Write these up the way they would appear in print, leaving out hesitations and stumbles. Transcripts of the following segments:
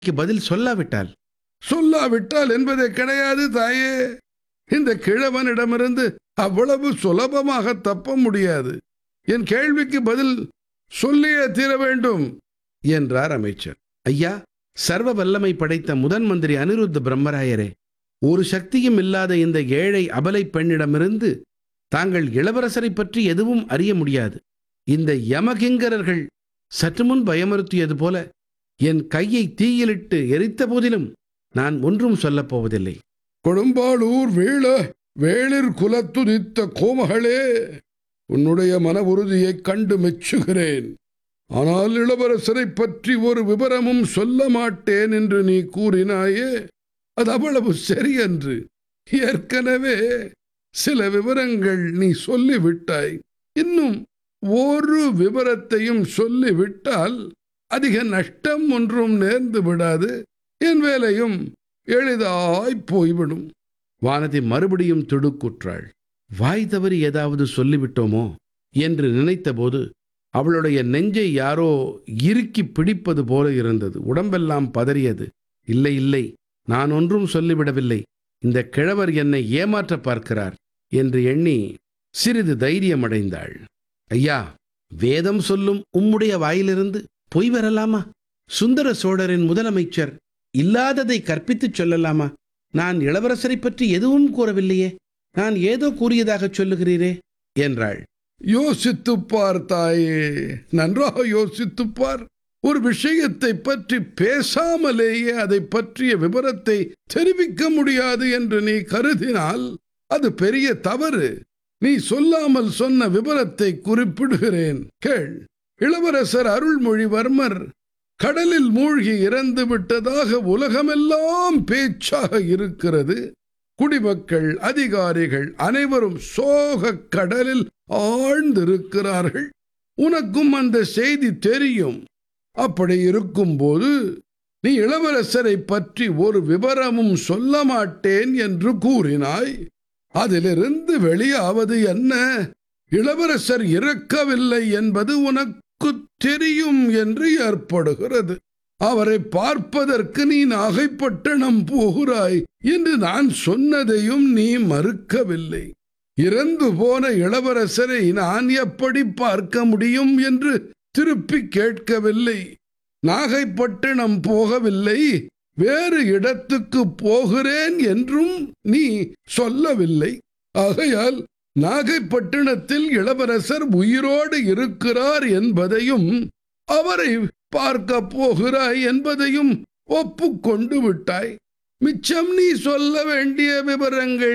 பதில் சொல்லாவிட்டால்? சொல்லாவிட்டால் என்பதே கிடையாது தாயே. இந்த கிழவனிடமிருந்து அவ்வளவு சுலபமாக தப்ப முடியாது. என் கேள்விக்கு பதில் சொல்லியே தீர வேண்டும் என்றார் அமைச்சர். ஐயா, சர்வ வல்லமை படைத்த முதன் மந்திரி அனிருத்த பிரம்மராயரே, ஒரு சக்தியும் இல்லாத இந்த ஏழை அபலை பெண்ணிடமிருந்து தாங்கள் இளவரசரை பற்றி எதுவும் அறிய முடியாது. இந்த யமகிங்கரர்கள் சற்று முன் பயமுறுத்தியது போல என் கையை தீயிலிட்டு எரித்த போதிலும் நான் ஒன்றும் சொல்லப் போவதில்லை. கொடும்பாளூர் வேளிர் குலத்துதித்த கோமகளே, உன்னுடைய மன உறுதியைக் கண்டு மெச்சுகிறேன். ஆனால் இளவரசரை பற்றி ஒரு விவரமும் சொல்ல மாட்டேன் என்று நீ கூறினாயே, அது அவ்வளவு சரியன்று. ஏற்கனவே சில விவரங்கள் நீ சொல்லிவிட்டாய். இன்னும் ஒரு விவரத்தையும் சொல்லிவிட்டால் அதிக நஷ்டம் ஒன்றும் நேர்ந்து விடாது. என் வேலையும் எளிதாய் போய்விடும். வானதி மறுபடியும் திடுக்குற்றாள். வாய் தவறி ஏதாவது சொல்லிவிட்டோமோ என்று நினைத்தபோது அவளுடைய நெஞ்சை யாரோ இறுக்கி பிடிப்பது போல இருந்தது. உடம்பெல்லாம் பதறியது. இல்லை இல்லை, நான் ஒன்றும் சொல்லிவிடவில்லை. இந்த கிழவர் என்னை ஏமாற்ற பார்க்கிறார் என்று எண்ணி சிறிது தைரியமடைந்தாள். ஐயா, வேதம் சொல்லும் உம்முடைய வாயிலிருந்து பொய் வரலாமா? சுந்தர சோழரின் முதலமைச்சர் இல்லாததை கற்பித்துச் சொல்லலாமா? நான் இளவரசரை பற்றி எதுவும் கூறவில்லையே. நான் ஏதோ கூறியதாக சொல்லுகிறீரே என்றாள். யோசித்துப்பார் தாயே, நன்றாக யோசித்துப்பார். ஒரு விஷயத்தை பற்றி பேசாமலேயே அதை பற்றிய விவரத்தை தெரிவிக்க முடியாது என்று நீ கருதினால் அது பெரிய தவறு. நீ சொல்லாமல் சொன்ன விவரத்தை குறிப்பிடுகிறேன், கேள். இளவரசர் அருள்மொழிவர்மர் கடலில் மூழ்கி இறந்து விட்டதாக உலகமெல்லாம் பேச்சாக இருக்கிறது. குடிமக்கள், அதிகாரிகள் அனைவரும் சோக கடலில் ஆழ்ந்திருக்கிறார்கள். உனக்கும் அந்த செய்தி தெரியும். அப்படி இருக்கும்போது நீ இளவரசரை பற்றி ஒரு விவரமும் சொல்ல மாட்டேன் என்று கூறினாய். அதிலிருந்து வெளியாவது என்ன? இளவரசர் இறக்கவில்லை என்பது உனக்கு தெரியும் என்று ஏற்படுகிறது. அவரை பார்ப்பதற்கு நீ நாகைப்பட்டினம் போகிறாய் என்று நான் சொன்னதையும் நீ மறுக்கவில்லை. இறந்து போன இளவரசரை நான் எப்படி பார்க்க முடியும் என்று திருப்பி கேட்கவில்லை. நாகைப்பட்டினம் போகவில்லை, வேறு இடத்துக்கு போகிறேன் என்றும் நீ சொல்லவில்லை. ஆகையால் நாகைப்பட்டினத்தில் இளவரசர் உயிரோடு இருக்கிறார் என்பதையும் அவரை பார்க்க போகிறாய் என்பதையும் ஒப்புக்கொண்டு விட்டாய். மிச்சம் நீ சொல்ல வேண்டிய விவரங்கள்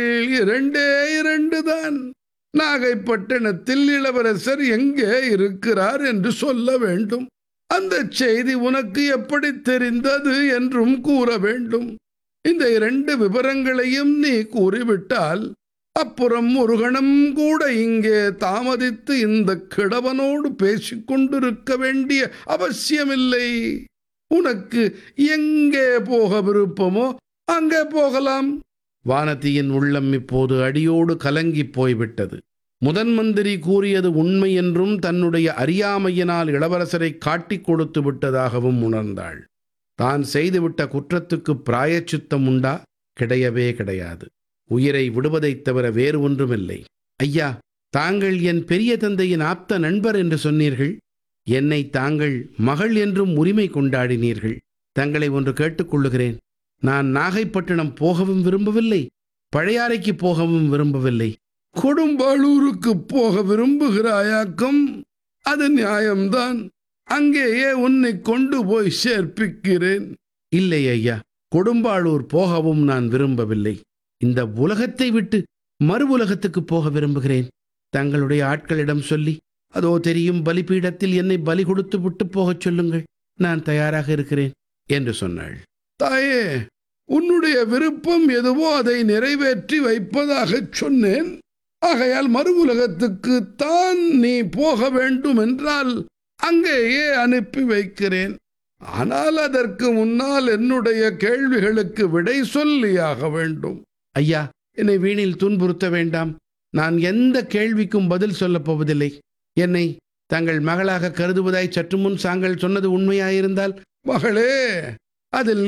இரண்டு தான். நாகைப்பட்டினத்தில் இளவரசர் எங்கே இருக்கிறார் என்று சொல்ல வேண்டும். அந்த செய்தி உனக்கு எப்படி தெரிந்தது என்றும் கூற வேண்டும். இந்த 2 விவரங்களையும் நீ கூறிவிட்டால் அப்புறம் ஒரு கணம் கூட இங்கே தாமதித்து இந்த கிழவனோடு பேசிக்கொண்டிருக்க வேண்டிய அவசியமில்லை. உனக்கு எங்கே போக விருப்பமோ அங்கே போகலாம். வானதியின் உள்ளம் இப்போது அடியோடு கலங்கி போய்விட்டது. முதன் மந்திரி கூறியது உண்மை என்றும் தன்னுடைய அறியாமையினால் இளவரசரை காட்டிக் கொடுத்து விட்டதாகவும் உணர்ந்தாள். தான் செய்துவிட்ட குற்றத்துக்கு பிராயச்சித்தம் உண்டா? கிடையவே கிடையாது. உயிரை விடுவதைத் தவிர வேறு ஒன்றுமில்லை. ஐயா, தாங்கள் என் பெரிய தந்தையின் ஆப்த நண்பர் என்று சொன்னீர்கள். என்னை தாங்கள் மகள் என்றும் உரிமை கொண்டாடினீர்கள். தங்களை ஒன்று கேட்டுக்கொள்ளுகிறேன். நான் நாகைப்பட்டினம் போகவும் விரும்பவில்லை, பழையாறைக்கு போகவும் விரும்பவில்லை. கொடும்பாளூருக்கு போக விரும்புகிறாயாக்கும்? அது நியாயம்தான். அங்கேயே உன்னை கொண்டு போய் சேர்ப்பிக்கிறேன். இல்லை ஐயா, கொடும்பாளூர் போகவும் நான் விரும்பவில்லை. இந்த உலகத்தை விட்டு மறு உலகத்துக்கு போக விரும்புகிறேன். தங்களுடைய ஆட்களிடம் சொல்லி, அதோ தெரியும் பலிபீடத்தில் என்னை பலி கொடுத்து விட்டு போகச் சொல்லுங்கள். நான் தயாராக இருக்கிறேன் என்று சொன்னாள். தாயே, உன்னுடைய விருப்பம் எதுவோ அதை நிறைவேற்றி வைப்பதாக சொன்னேன். ஆகையால் மறு உலகத்துக்கு தான் நீ போக வேண்டும் என்றால் அங்கேயே அனுப்பி வைக்கிறேன். ஆனால் அதற்கு முன்னால் என்னுடைய கேள்விகளுக்கு விடை சொல்லியாக வேண்டும். ஐயா, என்னை வீணில் துன்புறுத்த வேண்டாம். நான் எந்த கேள்விக்கும் பதில் சொல்லப் போவதில்லை. என்னை தங்கள் மகளாக கருதுவதாய் சற்று முன் தாங்கள் சொன்னது உண்மையாயிருந்தால். மகளே, அதில்